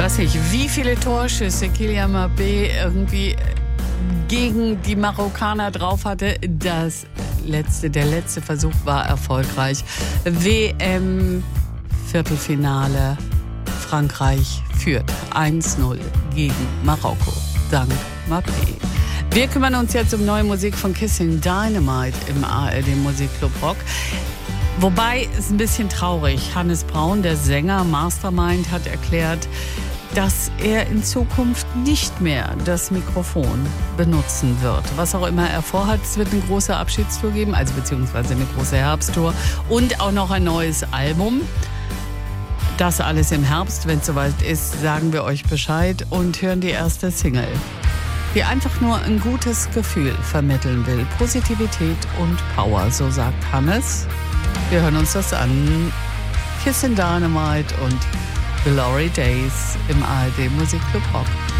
weiß nicht, wie viele Torschüsse Kylian Mbappé irgendwie gegen die Marokkaner drauf hatte. Der letzte Versuch war erfolgreich. WM-Viertelfinale. Frankreich führt 1-0 gegen Marokko. Dank Mbappé. Wir kümmern uns jetzt um neue Musik von Kissing Dynamite im ARD Musikclub Rock. Wobei, es ist ein bisschen traurig. Hannes Braun, der Sänger, Mastermind, hat erklärt, dass er in Zukunft nicht mehr das Mikrofon benutzen wird. Was auch immer er vorhat, es wird eine große Abschiedstour geben, also beziehungsweise eine große Herbsttour und auch noch ein neues Album. Das alles im Herbst, wenn es soweit ist, sagen wir euch Bescheid und hören die erste Single, die einfach nur ein gutes Gefühl vermitteln will. Positivität und Power, so sagt Hannes. Wir hören uns das an. Kissing Dynamite und Glory Days im ARD Musikclub Rock.